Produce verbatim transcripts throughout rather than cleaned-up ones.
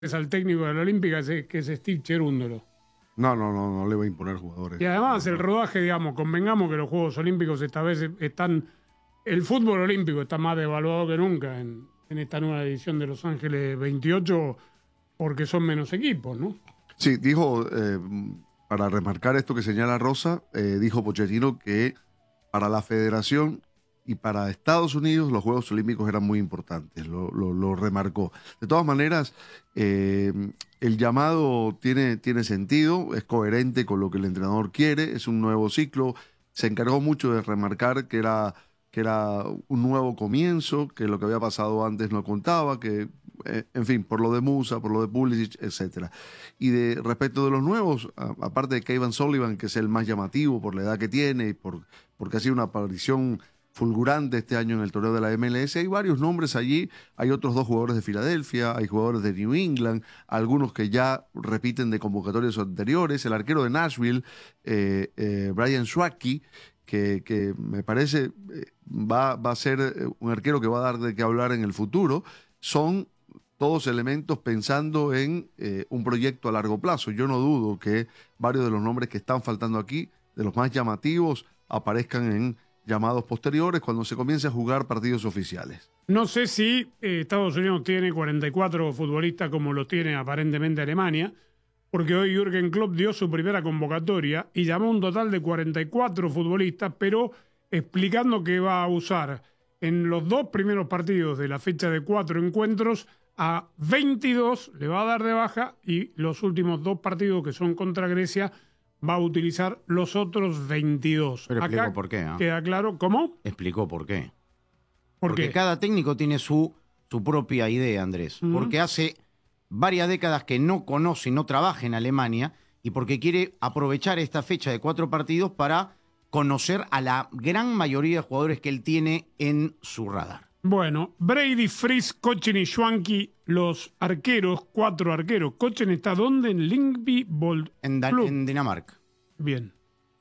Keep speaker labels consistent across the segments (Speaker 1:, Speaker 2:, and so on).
Speaker 1: al técnico de la Olímpica, que es Steve Cherúndolo.
Speaker 2: No, no, no, no le va a imponer jugadores.
Speaker 1: Y además el rodaje, digamos, convengamos que los Juegos Olímpicos esta vez están... El fútbol olímpico está más devaluado que nunca en, en esta nueva edición de Los Ángeles veintiocho porque son menos equipos, ¿no?
Speaker 2: Sí, dijo, eh, para remarcar esto que señala Rosa, eh, dijo Pochettino que para la federación y para Estados Unidos los Juegos Olímpicos eran muy importantes, lo, lo, lo remarcó. De todas maneras, eh, el llamado tiene, tiene sentido, es coherente con lo que el entrenador quiere, es un nuevo ciclo. Se encargó mucho de remarcar que era, que era un nuevo comienzo, que lo que había pasado antes no contaba, que, eh, en fin, por lo de Musa, por lo de Pulisic, etcétera. Y de respecto de los nuevos, a, aparte de Kevin Sullivan, que es el más llamativo por la edad que tiene y por, porque ha sido una aparición fulgurante este año en el torneo de la M L S, hay varios nombres allí, hay otros dos jugadores de Filadelfia, hay jugadores de New England, algunos que ya repiten de convocatorias anteriores, el arquero de Nashville, eh, eh, Brian Schwacke, que, que me parece eh, va, va a ser un arquero que va a dar de qué hablar en el futuro. Son todos elementos pensando en eh, un proyecto a largo plazo. Yo no dudo que varios de los nombres que están faltando aquí, de los más llamativos, aparezcan en llamados posteriores cuando se comience a jugar partidos oficiales.
Speaker 1: No sé si eh, Estados Unidos tiene cuarenta y cuatro futbolistas como lo tiene aparentemente Alemania, porque hoy Jürgen Klopp dio su primera convocatoria y llamó un total de cuarenta y cuatro futbolistas, pero explicando que va a usar en los dos primeros partidos de la fecha de cuatro encuentros a veintidós, le va a dar de baja, y los últimos dos partidos que son contra Grecia va a utilizar los otros veintidós.
Speaker 3: Pero explicó
Speaker 1: Acá
Speaker 3: por qué, ¿eh?
Speaker 1: queda claro. ¿Cómo?
Speaker 3: Explicó por qué.
Speaker 1: ¿Por
Speaker 3: Porque
Speaker 1: qué?
Speaker 3: cada técnico tiene su, su propia idea, Andrés.
Speaker 1: Uh-huh.
Speaker 3: Porque hace varias décadas que no conoce y no trabaja en Alemania, y porque quiere aprovechar esta fecha de cuatro partidos para conocer a la gran mayoría de jugadores que él tiene en su radar.
Speaker 1: Bueno, Brady, Fries, Kochen y Schwanke, los arqueros, cuatro arqueros. Kochen está ¿dónde? En Lyngby Bold
Speaker 3: En, da,
Speaker 1: Club.
Speaker 3: en Dinamarca.
Speaker 1: Bien.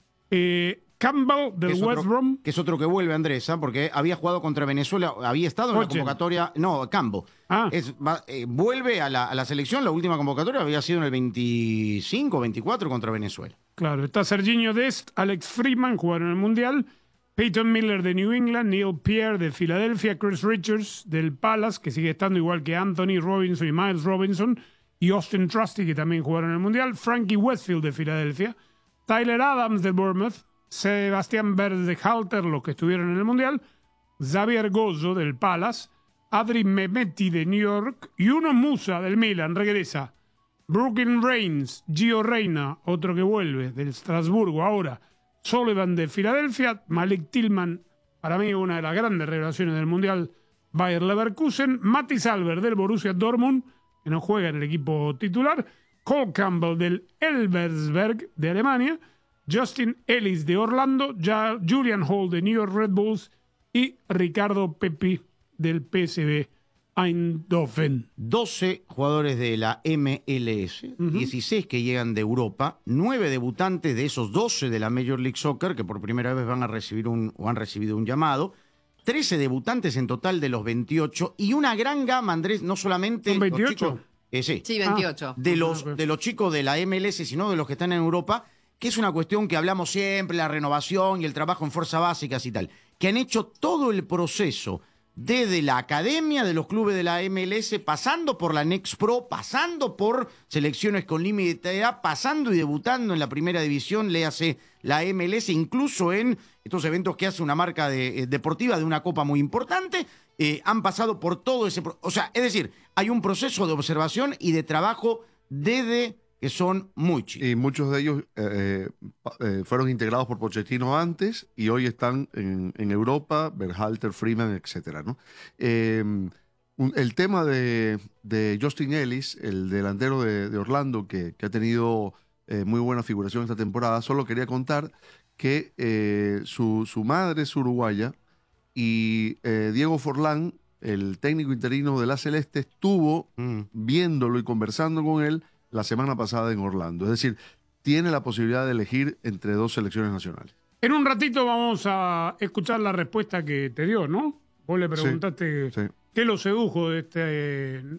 Speaker 1: Eh, Campbell del
Speaker 3: es
Speaker 1: West
Speaker 3: otro,
Speaker 1: Brom.
Speaker 3: Que es otro que vuelve, Andrés, ¿eh? Porque había jugado contra Venezuela, había estado en
Speaker 1: Kochen.
Speaker 3: la convocatoria. No, Campbell.
Speaker 1: Ah.
Speaker 3: Es, va, eh, vuelve a la, a la selección, la última convocatoria había sido en el veinticinco, veinticuatro contra Venezuela.
Speaker 1: Claro, está Serginho Dest, Alex Freeman, jugaron en el Mundial. Peyton Miller de New England, Neil Pierre de Filadelfia, Chris Richards del Palace, que sigue estando igual que Anthony Robinson y Miles Robinson, y Austin Trusty, que también jugaron en el Mundial. Frankie Westfield de Filadelfia, Tyler Adams de Bournemouth, Sebastián Berz de Halter, los que estuvieron en el Mundial, Xavier Gozzo del Palace, Adri Mehmeti de New York, y uno Musa del Milan, regresa. Brooklyn Reigns, Gio Reyna, otro que vuelve del Strasburgo ahora. Sullivan de Filadelfia, Malik Tillman, para mí una de las grandes revelaciones del Mundial, Bayer Leverkusen, Mathis Albert del Borussia Dortmund, que no juega en el equipo titular, Cole Campbell del Elversberg de Alemania, Justin Ellis de Orlando, ya Julian Hall de New York Red Bulls y Ricardo Pepi del P S V Eindhoven.
Speaker 3: doce jugadores de la M L S, uh-huh. dieciséis que llegan de Europa, nueve debutantes de esos doce de la Major League Soccer que por primera vez van a recibir un, o han recibido un llamado, trece debutantes en total de los veintiocho y una gran gama, Andrés, no solamente...
Speaker 1: ¿Son veintiocho?
Speaker 3: Los chicos, eh, sí,
Speaker 4: sí, veintiocho.
Speaker 3: Ah, de, los, de los chicos de la M L S, sino de los que están en Europa, que es una cuestión que hablamos siempre, la renovación y el trabajo en fuerzas básicas y tal, que han hecho todo el proceso desde la academia de los clubes de la M L S, pasando por la Next Pro, pasando por selecciones con límite de edad, pasando y debutando en la primera división, léase la M L S, incluso en estos eventos que hace una marca de, eh, deportiva de una copa muy importante, eh, han pasado por todo ese... O sea, es decir, hay un proceso de observación y de trabajo desde que son muy chicos.
Speaker 2: Y muchos de ellos eh, eh, fueron integrados por Pochettino antes y hoy están en, en Europa, Berhalter, Freeman, etcétera, ¿no? Eh, un, el tema de, de Justin Ellis, el delantero de, de Orlando, que, que ha tenido eh, muy buena figuración esta temporada, solo quería contar que eh, su, su madre es uruguaya y eh, Diego Forlán, el técnico interino de la Celeste, estuvo mm. viéndolo y conversando con él la semana pasada en Orlando. Es decir, tiene la posibilidad de elegir entre dos selecciones nacionales.
Speaker 1: En un ratito vamos a escuchar la respuesta que te dio, ¿no? Vos le preguntaste
Speaker 2: sí, sí.
Speaker 1: qué lo sedujo de este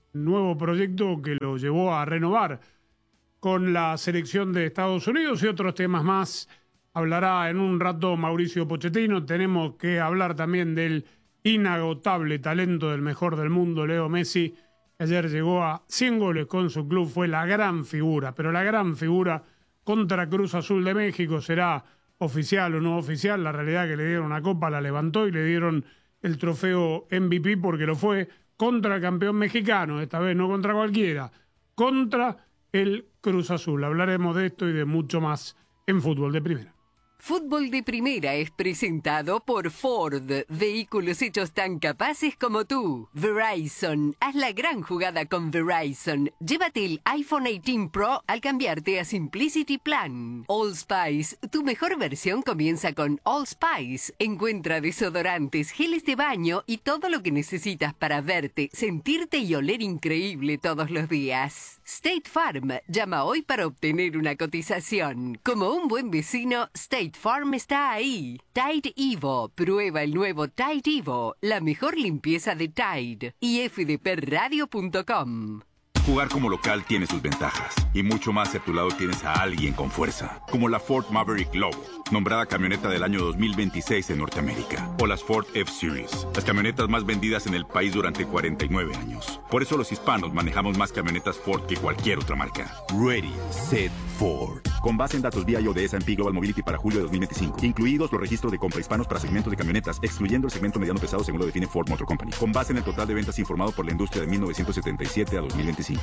Speaker 1: nuevo proyecto que lo llevó a renovar con la selección de Estados Unidos y otros temas más. Hablará en un rato Mauricio Pochettino. Tenemos que hablar también del inagotable talento del mejor del mundo, Leo Messi, que ayer llegó a cien goles con su club, fue la gran figura, pero la gran figura contra Cruz Azul de México. Será oficial o no oficial, la realidad es que le dieron una copa, la levantó y le dieron el trofeo M V P porque lo fue contra el campeón mexicano, esta vez no contra cualquiera, contra el Cruz Azul. Hablaremos de esto y de mucho más en Fútbol de Primera.
Speaker 4: Fútbol de Primera es presentado por Ford, vehículos hechos tan capaces como tú. Verizon, haz la gran jugada con Verizon. Llévate el iPhone dieciocho Pro al cambiarte a Simplicity Plan. Allspice, tu mejor versión comienza con Allspice. Encuentra desodorantes, geles de baño y todo lo que necesitas para verte, sentirte y oler increíble todos los días. State Farm, llama hoy para obtener una cotización. Como un buen vecino, State Farm está ahí. Tide Evo. Prueba el nuevo Tide Evo. La mejor limpieza de Tide. y f d p radio punto com.
Speaker 5: Jugar como local tiene sus ventajas. Y mucho más si a tu lado tienes a alguien con fuerza. Como la Ford Maverick Lobo, nombrada camioneta del año dos mil veintiséis en Norteamérica. O las Ford F-Series, las camionetas más vendidas en el país durante cuarenta y nueve años. Por eso los hispanos manejamos más camionetas Ford que cualquier otra marca. Ready, Set, Ford. Con base en datos vía I O de S and P Global Mobility para julio de dos mil veinticinco. Incluidos los registros de compra hispanos para segmentos de camionetas, excluyendo el segmento mediano pesado según lo define Ford Motor Company. Con base en el total de ventas informado por la industria de mil novecientos setenta y siete a dos mil veinticinco.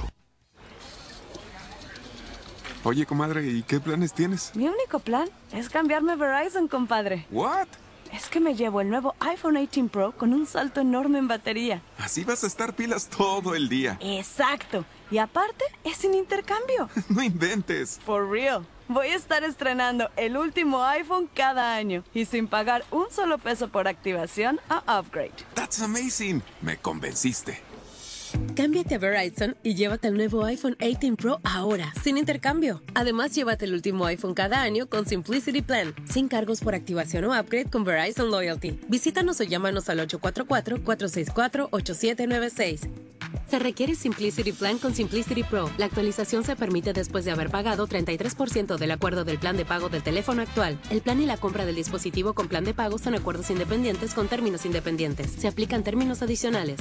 Speaker 6: Oye, comadre, ¿y qué planes tienes?
Speaker 7: Mi único plan es cambiarme a Verizon, compadre.
Speaker 6: ¿What?
Speaker 7: Es que me llevo el nuevo iPhone dieciocho Pro con un salto enorme en batería.
Speaker 6: Así vas a estar pilas todo el día.
Speaker 7: Exacto. Y aparte, es sin intercambio.
Speaker 6: No inventes.
Speaker 7: For real. Voy a estar estrenando el último iPhone cada año y sin pagar un solo peso por activación o upgrade.
Speaker 6: That's amazing. Me convenciste.
Speaker 8: Cámbiate a Verizon y llévate el nuevo iPhone dieciocho Pro ahora, sin intercambio. Además, llévate el último iPhone cada año con Simplicity Plan, sin cargos por activación o upgrade con Verizon Loyalty. Visítanos o llámanos al ocho cuatro cuatro, cuatro seis cuatro, ocho siete nueve seis. Se requiere Simplicity Plan con Simplicity Pro. La actualización se permite después de haber pagado treinta y tres por ciento del acuerdo del plan de pago del teléfono actual. El plan y la compra del dispositivo con plan de pago son acuerdos independientes con términos independientes. Se aplican términos adicionales.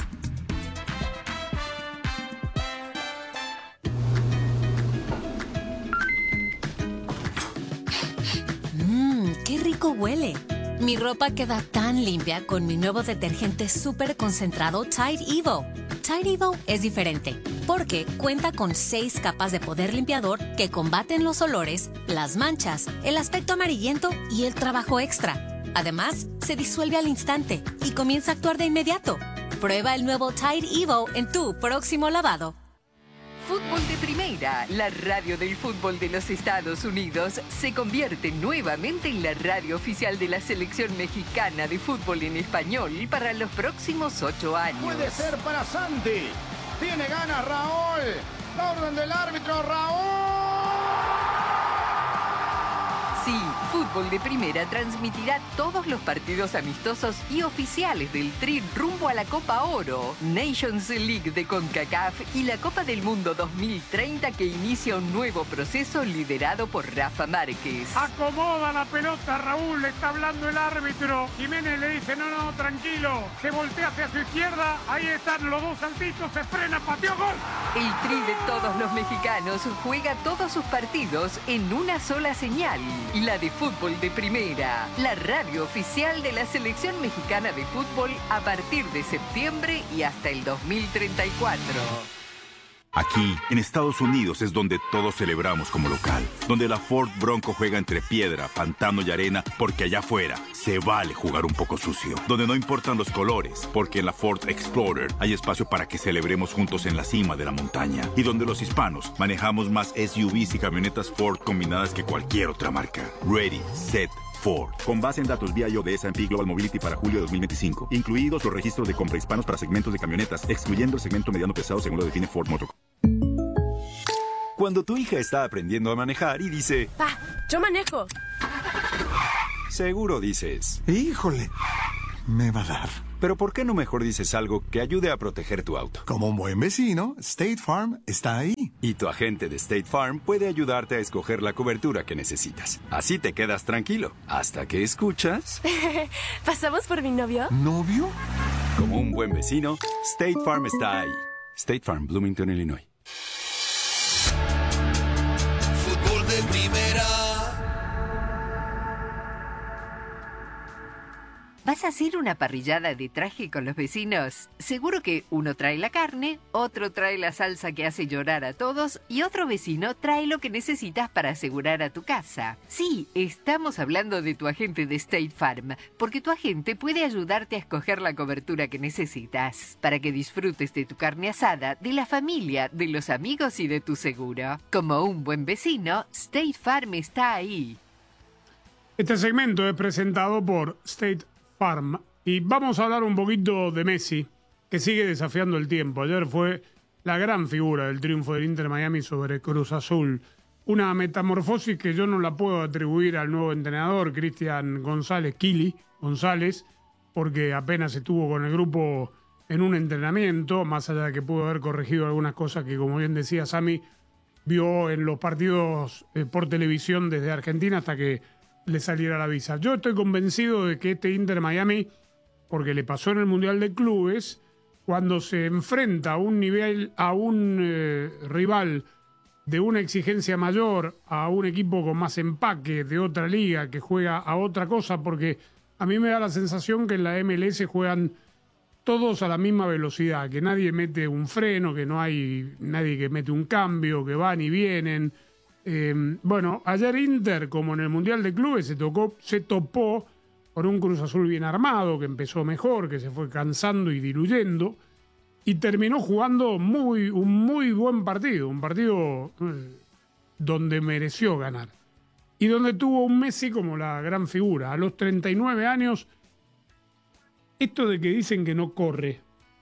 Speaker 9: ¡Qué rico huele! Mi ropa queda tan limpia con mi nuevo detergente súper concentrado Tide Evo. Tide Evo es diferente porque cuenta con seis capas de poder limpiador que combaten los olores, las manchas, el aspecto amarillento y el trabajo extra. Además, se disuelve al instante y comienza a actuar de inmediato. Prueba el nuevo Tide Evo en tu próximo lavado.
Speaker 4: Fútbol de Primera, la radio del fútbol de los Estados Unidos, se convierte nuevamente en la radio oficial de la selección mexicana de fútbol en español para los próximos ocho años.
Speaker 3: Puede ser para Santi. Tiene ganas Raúl. La orden del árbitro, Raúl.
Speaker 4: Sí, Fútbol de Primera transmitirá todos los partidos amistosos y oficiales del Tri rumbo a la Copa Oro, Nations League de CONCACAF y la Copa del Mundo dos mil treinta que inicia un nuevo proceso liderado por Rafa Márquez.
Speaker 1: Acomoda la pelota, Raúl, le está hablando el árbitro. Jiménez le dice, no, no, tranquilo. Se voltea hacia su izquierda, ahí están los dos saltitos, se frena, pateó, gol.
Speaker 4: El Tri de todos los mexicanos juega todos sus partidos en una sola señal. La de Fútbol de Primera, la radio oficial de la selección mexicana de fútbol a partir de septiembre y hasta el dos mil treinta y cuatro.
Speaker 5: Aquí, en Estados Unidos, es donde todos celebramos como local. Donde la Ford Bronco juega entre piedra, pantano y arena, porque allá afuera se vale jugar un poco sucio. Donde no importan los colores, porque en la Ford Explorer hay espacio para que celebremos juntos en la cima de la montaña. Y donde los hispanos manejamos más S U Vs y camionetas Ford combinadas que cualquier otra marca. Ready, Set, Ford. Con base en datos vía I O de S and P Global Mobility para julio de dos mil veinticinco. Incluidos los registros de compra hispanos para segmentos de camionetas, excluyendo el segmento mediano pesado según lo define Ford Motor.
Speaker 10: Cuando tu hija está aprendiendo a manejar y dice...
Speaker 7: ¡Pa! ¡Yo manejo!
Speaker 10: Seguro dices...
Speaker 6: Híjole, me va a dar.
Speaker 10: Pero ¿por qué no mejor dices algo que ayude a proteger tu auto?
Speaker 11: Como un buen vecino, State Farm está ahí.
Speaker 10: Y tu agente de State Farm puede ayudarte a escoger la cobertura que necesitas. Así te quedas tranquilo, hasta que escuchas...
Speaker 12: ¿Pasamos por mi novio?
Speaker 11: ¿Novio?
Speaker 10: Como un buen vecino, State Farm está ahí. State Farm, Bloomington, Illinois.
Speaker 13: Fútbol de primera.
Speaker 4: ¿Vas a hacer una parrillada de traje con los vecinos? Seguro que uno trae la carne, otro trae la salsa que hace llorar a todos y otro vecino trae lo que necesitas para asegurar a tu casa. Sí, estamos hablando de tu agente de State Farm, porque tu agente puede ayudarte a escoger la cobertura que necesitas para que disfrutes de tu carne asada, de la familia, de los amigos y de tu seguro. Como un buen vecino, State Farm está ahí.
Speaker 1: Este segmento es presentado por State Farm y vamos a hablar un poquito de Messi, que sigue desafiando el tiempo. Ayer fue la gran figura del triunfo del Inter Miami sobre Cruz Azul. Una metamorfosis que yo no la puedo atribuir al nuevo entrenador, Cristian González, Kili González, porque apenas estuvo con el grupo en un entrenamiento, más allá de que pudo haber corregido algunas cosas que, como bien decía Sami, vio en los partidos eh, por televisión desde Argentina hasta que le saliera la visa. Yo estoy convencido de que este Inter Miami, porque le pasó en el Mundial de Clubes, cuando se enfrenta a un nivel, a un eh, rival de una exigencia mayor, a un equipo con más empaque de otra liga que juega a otra cosa, porque a mí me da la sensación que en la M L S juegan todos a la misma velocidad, que nadie mete un freno, que no hay nadie que mete un cambio, que van y vienen. Eh, bueno, ayer Inter, como en el Mundial de Clubes, se, tocó, se topó con un Cruz Azul bien armado, que empezó mejor, que se fue cansando y diluyendo, y terminó jugando muy, un muy buen partido, un partido eh, donde mereció ganar. Y donde tuvo un Messi como la gran figura. A los treinta y nueve años, esto de que dicen que no corre...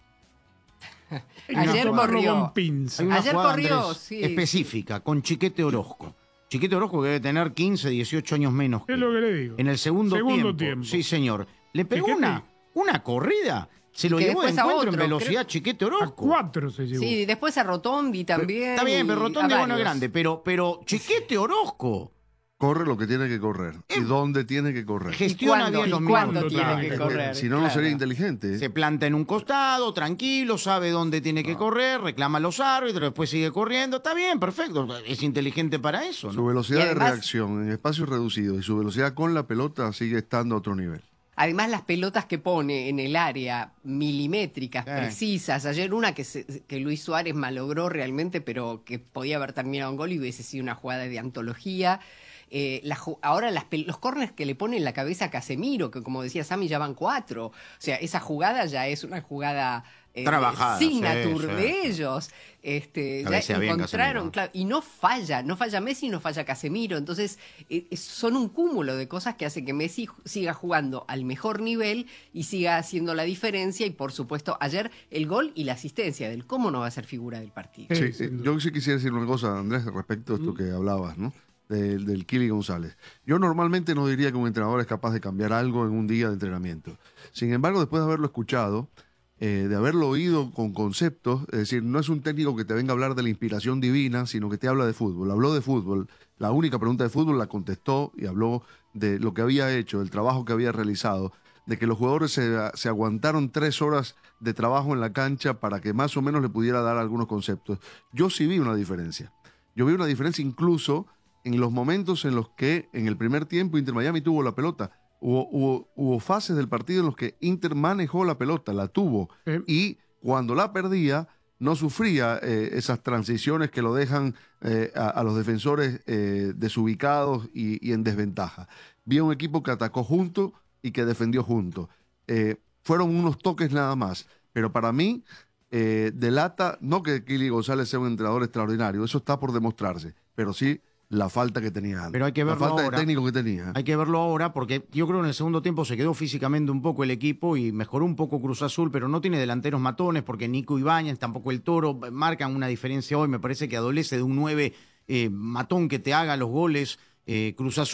Speaker 3: Ayer corrió.
Speaker 1: Con pinza.
Speaker 3: Hay una
Speaker 7: Ayer
Speaker 3: jugada,
Speaker 7: corrió,
Speaker 3: Andrés,
Speaker 7: sí.
Speaker 3: específica, con Chiquete Orozco. Chiquete Orozco que debe tener quince, dieciocho años menos que
Speaker 1: Es lo que le digo.
Speaker 3: en el segundo,
Speaker 1: Segundo
Speaker 3: tiempo.
Speaker 1: tiempo.
Speaker 3: Sí, señor. Le pegó
Speaker 1: Chiquete.
Speaker 3: una, una corrida. Se lo
Speaker 7: Que
Speaker 3: llevó de
Speaker 7: después a
Speaker 3: encuentro en
Speaker 7: otro,
Speaker 3: velocidad
Speaker 7: creo-
Speaker 3: Chiquete
Speaker 1: A
Speaker 3: Orozco.
Speaker 1: cuatro se llevó.
Speaker 7: Sí, después a Rotondi también.
Speaker 3: Está bien, pero
Speaker 7: y
Speaker 3: Rotondi
Speaker 7: a
Speaker 3: bueno es
Speaker 7: varios.
Speaker 3: grande, pero, pero Chiquete Orozco
Speaker 2: Corre lo que tiene que correr. ¿Y dónde tiene que correr?
Speaker 3: gestiona
Speaker 7: cuándo?
Speaker 3: bien
Speaker 7: ¿Y
Speaker 3: los
Speaker 7: cuándo
Speaker 3: minutos.
Speaker 7: tiene
Speaker 1: Claro,
Speaker 7: que
Speaker 1: claro.
Speaker 7: correr?
Speaker 2: Si no, no
Speaker 3: Claro.
Speaker 2: sería inteligente.
Speaker 3: Se planta en un costado, tranquilo, sabe dónde tiene que correr, reclama a los árbitros, después sigue corriendo. Está bien, perfecto. Es inteligente para eso,
Speaker 2: Su
Speaker 3: ¿no?
Speaker 2: velocidad
Speaker 7: Y además-
Speaker 2: de reacción en espacios reducidos y su velocidad con la pelota sigue estando a otro nivel.
Speaker 7: Además, las pelotas que pone en el área, milimétricas,
Speaker 3: Sí.
Speaker 7: precisas. Ayer una que, se- que Luis Suárez malogró realmente, pero que podía haber terminado en gol y hubiese sido una jugada de antología. Eh, la ju- ahora las pel- los corners que le pone en la cabeza a Casemiro, que como decía Sammy, ya van cuatro. O sea, esa jugada ya es una jugada eh,
Speaker 3: Trabajada,
Speaker 7: signature
Speaker 3: sí, sí,
Speaker 7: de
Speaker 3: sí.
Speaker 7: ellos. Este, ya
Speaker 3: Cabecea bien
Speaker 7: encontraron,
Speaker 3: Casemiro.
Speaker 7: claro, y no falla, no falla Messi, no falla Casemiro. Entonces, eh, es- son un cúmulo de cosas que hacen que Messi ju- siga jugando al mejor nivel y siga haciendo la diferencia. Y por supuesto, ayer el gol y la asistencia del cómo no va a ser figura del partido.
Speaker 1: Sí,
Speaker 2: Sí,
Speaker 1: sin
Speaker 2: eh,
Speaker 1: duda.
Speaker 2: yo sí quisiera decir una cosa, Andrés, respecto a esto que hablabas, ¿no? Del, del Kili González. Yo normalmente no diría que un entrenador es capaz de cambiar algo en un día de entrenamiento. Sin embargo, después de haberlo escuchado, eh, de haberlo oído con conceptos, es decir, no es un técnico que te venga a hablar de la inspiración divina, sino que te habla de fútbol. Habló de fútbol. La única pregunta de fútbol la contestó y habló de lo que había hecho, del trabajo que había realizado, de que los jugadores se, se aguantaron tres horas de trabajo en la cancha para que más o menos le pudiera dar algunos conceptos. Yo sí vi una diferencia. Yo vi una diferencia incluso en los momentos en los que en el primer tiempo Inter Miami tuvo la pelota. Hubo, hubo, hubo fases del partido en los que Inter manejó la pelota, la tuvo,
Speaker 1: Sí.
Speaker 2: y cuando la perdía no sufría eh, esas transiciones que lo dejan eh, a, a los defensores eh, desubicados y, y en desventaja. Vi un equipo que atacó junto y que defendió junto. Eh, fueron unos toques nada más, pero para mí eh, delata, no que Kili González sea un entrenador extraordinario, eso está por demostrarse, pero sí la falta que tenía antes.
Speaker 3: Pero hay que
Speaker 2: la
Speaker 3: verlo
Speaker 2: falta
Speaker 3: ahora.
Speaker 2: de técnico que tenía.
Speaker 3: Hay que verlo ahora porque yo creo que en el segundo tiempo se quedó físicamente un poco el equipo y mejoró un poco Cruz Azul, pero no tiene delanteros matones porque Nico Ibáñez, tampoco el Toro, marcan una diferencia hoy. Me parece que adolece de un nueve eh, matón que te haga los goles eh, Cruz Azul.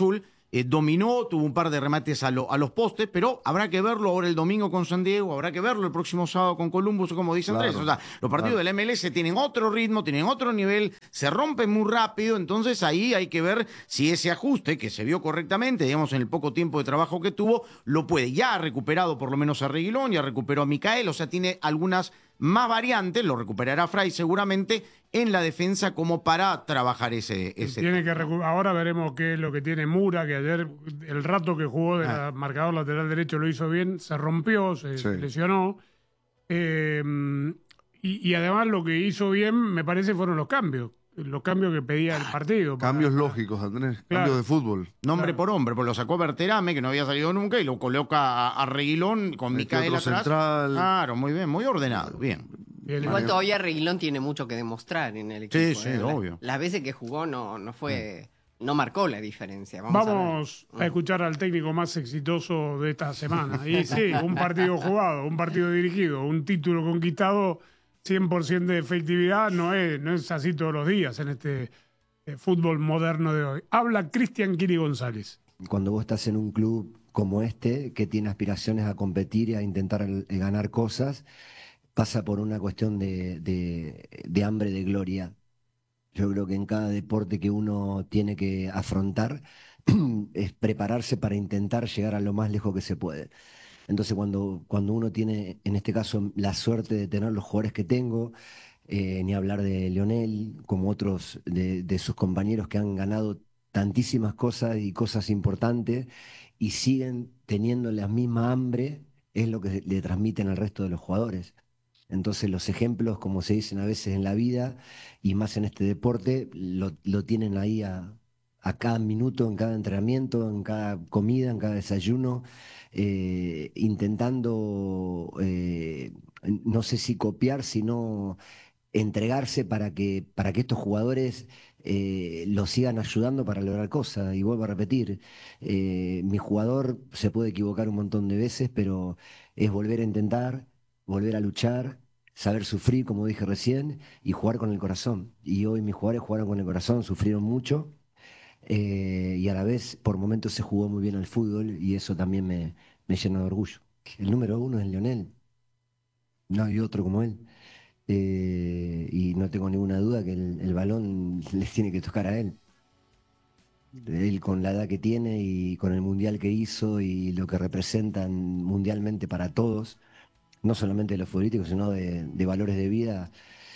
Speaker 3: eh, dominó, tuvo un par de remates a, lo, a los postes, pero habrá que verlo ahora el domingo con San Diego, habrá que verlo el próximo sábado con Columbus, como dice Andrés.
Speaker 2: Claro,
Speaker 3: O sea, los partidos
Speaker 2: claro.
Speaker 3: del M L S tienen otro ritmo, tienen otro nivel, se rompen muy rápido, entonces ahí hay que ver si ese ajuste, que se vio correctamente, digamos, en el poco tiempo de trabajo que tuvo, lo puede. Ya ha recuperado por lo menos a Reguilón, ya recuperó a Micael, o sea, tiene algunas más variantes, lo recuperará Fray seguramente en la defensa como para trabajar ese... ese
Speaker 1: Tiene que recu- ahora veremos qué es lo que tiene Mura, que ayer el rato que jugó de
Speaker 3: Ah.
Speaker 1: la- marcador lateral derecho lo hizo bien, se rompió, se
Speaker 2: Sí.
Speaker 1: lesionó. Eh, y, y además lo que hizo bien, me parece, fueron los cambios. Los cambios que pedía el partido. para-
Speaker 2: Cambios lógicos, Andrés.
Speaker 1: Claro.
Speaker 2: Cambios de fútbol.
Speaker 3: Nombre por hombre, pues lo sacó Berterame, que no había salido nunca, y lo coloca a, a Reguilón con
Speaker 2: Metió
Speaker 3: Micael
Speaker 2: otro
Speaker 3: atrás.
Speaker 2: central.
Speaker 3: Claro, muy bien, muy ordenado, bien.
Speaker 1: Bien,
Speaker 7: Igual
Speaker 1: bien.
Speaker 7: todavía Reguilón tiene mucho que demostrar en el equipo.
Speaker 3: Sí, sí,
Speaker 7: ¿eh? La-
Speaker 3: obvio.
Speaker 7: Las veces que jugó no, no fue, no marcó la diferencia. Vamos,
Speaker 1: Vamos
Speaker 7: a
Speaker 1: a,
Speaker 7: ver.
Speaker 1: escuchar al técnico más exitoso de esta semana. Y sí, un partido jugado, un partido dirigido, un título conquistado, cien por ciento de efectividad, no es, no es así todos los días en este eh, fútbol moderno de hoy. Habla Cristian Kiri González.
Speaker 14: Cuando vos estás en un club como este, que tiene aspiraciones a competir y a intentar eh, ganar cosas, pasa por una cuestión de, de- de hambre de gloria. Yo creo que en cada deporte que uno tiene que afrontar es prepararse para intentar llegar a lo más lejos que se puede. Entonces cuando, cuando uno tiene, en este caso, la suerte de tener los jugadores que tengo, eh, ni hablar de Lionel, como otros de, de sus compañeros que han ganado tantísimas cosas y cosas importantes y siguen teniendo la misma hambre, es lo que le transmiten al resto de los jugadores. Entonces los ejemplos, como se dicen a veces en la vida, y más en este deporte, lo, lo tienen ahí a, a cada minuto, en cada entrenamiento, en cada comida, en cada desayuno, eh, intentando, eh, no sé si copiar, sino entregarse para que, para que estos jugadores eh, los sigan ayudando para lograr cosas. Y vuelvo a repetir, eh, mi jugador se puede equivocar un montón de veces, pero es volver a intentar, volver a luchar, saber sufrir, como dije recién, y jugar con el corazón. Y hoy mis jugadores jugaron con el corazón, sufrieron mucho, eh, y a la vez por momentos se jugó muy bien al fútbol, y eso también me, me llena de orgullo. El número uno es Lionel, no hay otro como él. Eh, y no tengo ninguna duda que el, el balón les tiene que tocar a él. Él con la edad que tiene y con el mundial que hizo y lo que representan mundialmente para todos, no solamente de los futbolísticos, sino de, de valores de vida,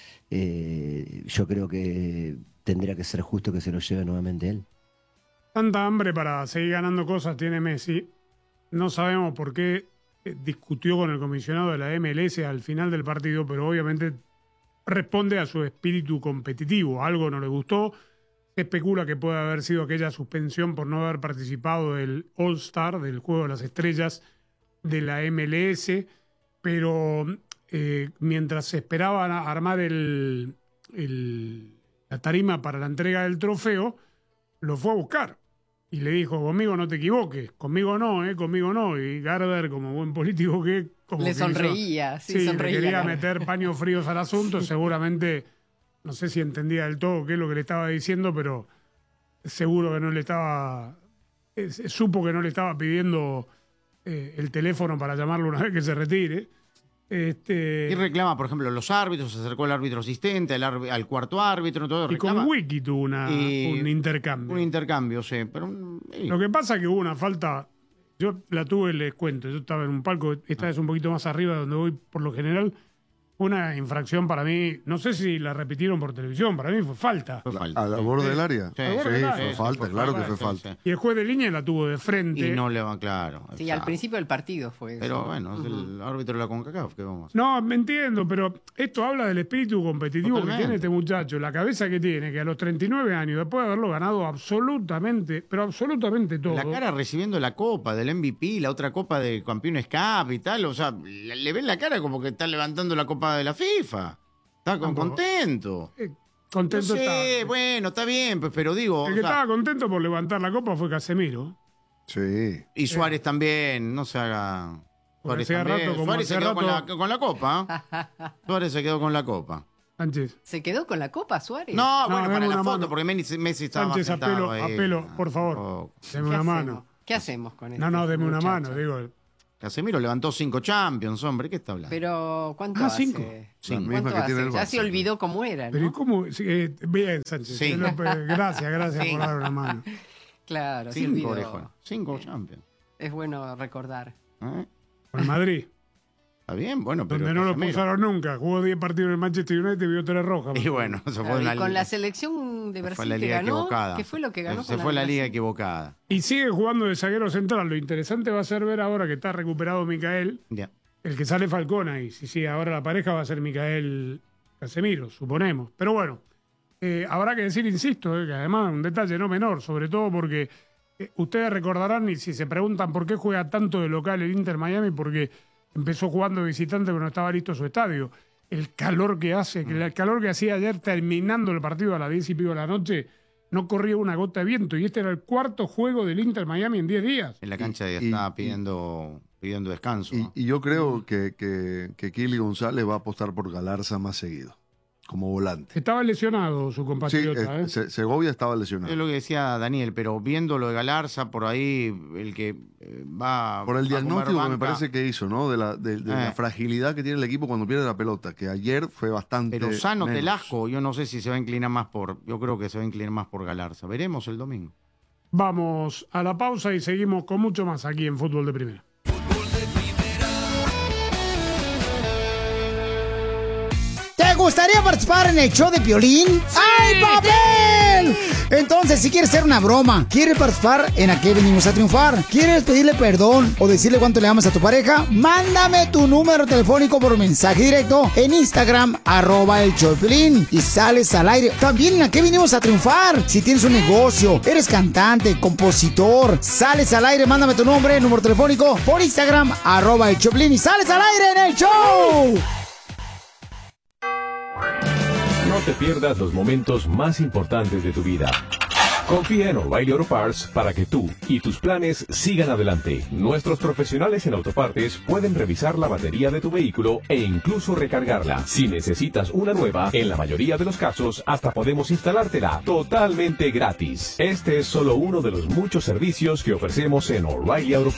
Speaker 14: eh, yo creo que tendría que ser justo que se lo lleve nuevamente él.
Speaker 1: Tanta hambre para seguir ganando cosas tiene Messi. No sabemos por qué eh, discutió con el comisionado de la M L S al final del partido, pero obviamente responde a su espíritu competitivo. Algo no le gustó. Se especula que puede haber sido aquella suspensión por no haber participado del All-Star, del Juego de las Estrellas de la M L S, pero eh, mientras se esperaban a armar el, el- la tarima para la entrega del trofeo, lo fue a buscar y le dijo: conmigo no te equivoques, conmigo no, eh, conmigo no. Y Garber, como buen político que como
Speaker 7: Le
Speaker 1: que hizo-
Speaker 7: sonreía, sí,
Speaker 1: sí, le
Speaker 7: sonreía,
Speaker 1: quería
Speaker 7: Garber.
Speaker 1: meter paños fríos al asunto, seguramente, no sé si entendía del todo qué es lo que le estaba diciendo, pero seguro que no le estaba, eh, supo que no le estaba pidiendo eh, el teléfono para llamarlo una vez que se retire. Este,
Speaker 3: Y reclama, por ejemplo, los árbitros, se acercó el árbitro asistente, al, árbi- al cuarto árbitro, todo
Speaker 1: y con
Speaker 3: reclama.
Speaker 1: Wiki tuvo una,
Speaker 3: Y-
Speaker 1: un intercambio.
Speaker 3: Un intercambio, sí. Pero, mm, sí.
Speaker 1: Lo que pasa es que hubo una falta, yo la tuve, les cuento, yo estaba en un palco, esta vez un poquito más arriba de donde voy por lo general, una infracción para mí, no sé si la repitieron por televisión, para mí fue falta.
Speaker 3: Fue falta.
Speaker 2: ¿A la borde del área?
Speaker 3: Sí,
Speaker 1: Al borde
Speaker 2: Sí,
Speaker 1: del área.
Speaker 2: fue
Speaker 3: Sí,
Speaker 2: falta,
Speaker 3: fue
Speaker 2: claro que
Speaker 3: falta,
Speaker 2: fue
Speaker 3: sí,
Speaker 2: falta.
Speaker 1: Y el juez de línea la tuvo de frente.
Speaker 3: Y no le va, claro.
Speaker 7: Sí, al
Speaker 3: exacto.
Speaker 7: principio del partido fue eso.
Speaker 3: Pero bueno, es el árbitro de la CONCACAF, ¿qué vamos a hacer?
Speaker 1: No, me entiendo, pero esto habla del espíritu competitivo
Speaker 3: Totalmente.
Speaker 1: que tiene este muchacho, la cabeza que tiene, que a los treinta y nueve años, después de haberlo ganado absolutamente, pero absolutamente todo.
Speaker 3: La cara recibiendo la copa del M V P, la otra copa de Campeones Cup y tal, o sea, le, le ven la cara como que está levantando la copa de la FIFA. Está con,
Speaker 1: Tampoco.
Speaker 3: contento.
Speaker 1: Eh,
Speaker 3: No
Speaker 1: contento
Speaker 3: sé,
Speaker 1: está.
Speaker 3: bueno, está bien, pues, pero digo...
Speaker 1: El
Speaker 3: o
Speaker 1: que
Speaker 3: sea,
Speaker 1: estaba contento por levantar la copa fue Casemiro.
Speaker 2: Sí.
Speaker 3: y Suárez también, no se haga...
Speaker 1: Porque
Speaker 3: Suárez
Speaker 1: hacía
Speaker 3: también.
Speaker 1: rato, como
Speaker 3: Suárez se
Speaker 1: hacía
Speaker 3: quedó con
Speaker 1: rato-
Speaker 3: la, con la copa. ¿eh? Suárez se quedó con la copa.
Speaker 1: Sánchez.
Speaker 7: ¿Se quedó con la copa Suárez?
Speaker 3: No,
Speaker 1: No,
Speaker 3: bueno,
Speaker 1: deme
Speaker 3: para la
Speaker 1: una
Speaker 3: foto,
Speaker 1: mano.
Speaker 3: porque Messi, Messi estaba
Speaker 1: Sánchez,
Speaker 3: más sentado
Speaker 1: apelo,
Speaker 3: ahí.
Speaker 1: apelo, por favor.
Speaker 3: Oh.
Speaker 1: Deme
Speaker 7: ¿Qué
Speaker 1: una mano.
Speaker 7: hacemos? ¿Qué hacemos con esto?
Speaker 1: No, no, deme una mano, digo.
Speaker 3: Casemiro levantó cinco Champions, hombre, ¿qué está hablando?
Speaker 7: Pero, ¿cuánto
Speaker 1: Ah,
Speaker 7: hace?
Speaker 1: cinco.
Speaker 3: Cinco.
Speaker 2: La misma
Speaker 7: ¿Cuánto
Speaker 2: que tiene
Speaker 7: hace?
Speaker 2: el
Speaker 7: Ya
Speaker 2: Barça.
Speaker 7: se olvidó cómo era,
Speaker 1: Pero ¿y
Speaker 7: ¿no?
Speaker 1: cómo? Sí, eh, bien, Sánchez.
Speaker 3: Sí.
Speaker 1: Eh, no, pero gracias, gracias
Speaker 7: Sí.
Speaker 1: por dar una mano.
Speaker 7: Claro, se
Speaker 3: Cinco,
Speaker 7: olvidó.
Speaker 3: orejón. Cinco Champions.
Speaker 7: Es bueno recordar.
Speaker 3: ¿Eh?
Speaker 1: Con el Madrid,
Speaker 3: Está bien, bueno, pero.
Speaker 1: donde no lo
Speaker 3: Casemiro.
Speaker 1: expulsaron nunca. Jugó diez partidos en el Manchester United y vio tres rojas.
Speaker 3: Y bueno, se fue
Speaker 7: Claro,
Speaker 3: en la
Speaker 7: y con
Speaker 3: liga.
Speaker 7: la selección de
Speaker 3: Se
Speaker 7: Brasil
Speaker 3: fue la
Speaker 7: que
Speaker 3: liga
Speaker 7: ganó,
Speaker 3: equivocada.
Speaker 7: ¿qué fue lo que ganó?
Speaker 3: Se
Speaker 7: con
Speaker 3: fue la
Speaker 7: de
Speaker 3: liga
Speaker 7: Brasil?
Speaker 3: equivocada.
Speaker 1: Y sigue jugando de zaguero central. Lo interesante va a ser ver ahora que está recuperado Micael,
Speaker 3: Ya.
Speaker 1: el que sale Falcón ahí. Sí, sí, ahora la pareja va a ser Micael Casemiro, suponemos. Pero bueno, eh, habrá que decir, insisto, eh, que además un detalle no menor, sobre todo porque eh, ustedes recordarán, y si se preguntan por qué juega tanto de local el Inter Miami, porque empezó jugando de visitante pero no estaba listo su estadio. El calor que hace, que el calor que hacía ayer terminando el partido a las diez y pico de la noche, no corría una gota de viento. Y este era el cuarto juego del Inter Miami en diez días.
Speaker 3: En la cancha ya
Speaker 2: Y-
Speaker 3: estaba
Speaker 2: y-
Speaker 3: pidiendo, pidiendo descanso.
Speaker 2: Y,
Speaker 3: ¿no?
Speaker 2: y yo creo que, que, que Kili González va a apostar por Galarza más seguido, como volante.
Speaker 1: Estaba lesionado su
Speaker 2: Sí,
Speaker 1: compatriota.
Speaker 2: eh,
Speaker 1: ¿eh?
Speaker 2: Se- Segovia estaba lesionado.
Speaker 3: Es lo que decía Daniel, pero viendo lo de Galarza, por ahí el que eh, va
Speaker 2: Por el
Speaker 3: a comer
Speaker 2: diagnóstico que me
Speaker 3: banca,
Speaker 2: parece que hizo, ¿no? De, la, de, de la
Speaker 3: Eh.
Speaker 2: fragilidad que tiene el equipo cuando pierde la pelota, que ayer fue bastante.
Speaker 3: Pero sano
Speaker 2: menos.
Speaker 3: Telasco, yo no sé si se va a inclinar más por. Yo creo que se va a inclinar más por Galarza. Veremos el domingo.
Speaker 1: Vamos a la pausa y seguimos con mucho más aquí en Fútbol de Primera.
Speaker 15: ¿Te gustaría participar en el show de Piolín? ¡Ay, papel! Entonces, si quieres hacer una broma, quieres participar en A Qué Venimos a Triunfar, quieres pedirle perdón o decirle cuánto le amas a tu pareja, mándame tu número telefónico por mensaje directo en Instagram, arroba el show de Piolín, y sales al aire. También en A Qué Venimos a Triunfar. Si tienes un negocio, eres cantante, compositor, sales al aire, mándame tu nombre, número telefónico por Instagram, arroba el show de Piolín, y sales al aire en el show.
Speaker 16: No te pierdas los momentos más importantes de tu vida. Confía en O'Reilly Auto Parts para que tú y tus planes sigan adelante. Nuestros profesionales en autopartes pueden revisar la batería de tu vehículo e incluso recargarla. Si necesitas una nueva, en la mayoría de los casos, hasta podemos instalártela totalmente gratis. Este es solo uno de los muchos servicios que ofrecemos en O'Reilly Auto